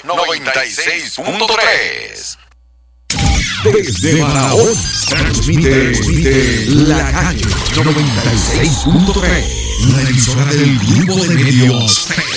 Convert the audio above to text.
96.3. Desde Barahona transmite La Calle 96.3, la emisora del grupo de medios